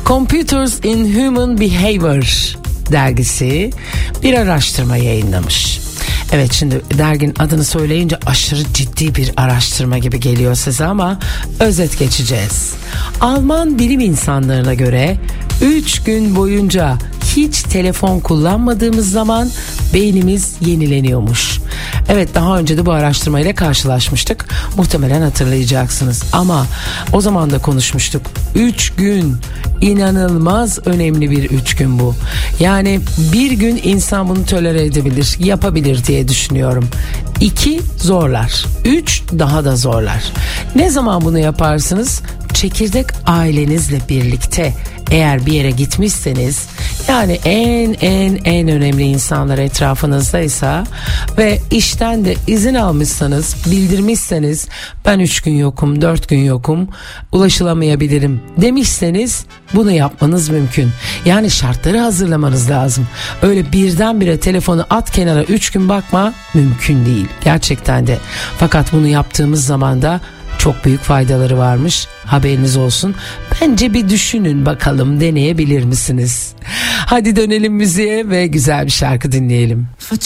Computers in Human Behavior dergisi bir araştırma yayınlamış. Evet, şimdi derginin adını söyleyince aşırı ciddi bir araştırma gibi geliyor size ama özet geçeceğiz. Alman bilim insanlarına göre 3 gün boyunca hiç telefon kullanmadığımız zaman beynimiz yenileniyormuş. Evet, daha önce de bu araştırmayla karşılaşmıştık. Muhtemelen hatırlayacaksınız. Ama o zaman da konuşmuştuk. 3 gün inanılmaz önemli bir 3 gün bu. Yani bir gün insan bunu tolere edebilir, yapabilir diye düşünüyorum. 2 zorlar. 3 daha da zorlar. Ne zaman bunu yaparsınız? Çekirdek ailenizle birlikte eğer bir yere gitmişseniz, yani en önemli insanlar etrafınızdaysa ve işten de izin almışsanız, bildirmişseniz ben 3 gün yokum, 4 gün yokum, ulaşılamayabilirim demişseniz bunu yapmanız mümkün. Yani şartları hazırlamanız lazım. Öyle birdenbire telefonu at kenara 3 gün bakma mümkün değil. Gerçekten de. Fakat bunu yaptığımız zaman da çok büyük faydaları varmış. Haberiniz olsun. Bence bir düşünün bakalım, deneyebilir misiniz? Hadi dönelim müziğe ve güzel bir şarkı dinleyelim. For